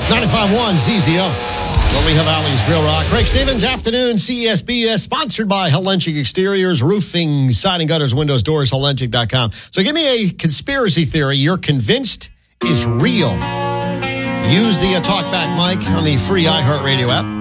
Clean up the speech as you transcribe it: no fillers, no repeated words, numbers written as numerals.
95.1 ZZO. Liliha Valley's Real Rock. Craig Stevens, afternoon, CSBS, sponsored by Hellentic Exteriors, roofing, siding, gutters, windows, doors, Hellentic.com. So give me a conspiracy theory you're convinced is real. Use the TalkBack mic on the free iHeartRadio app.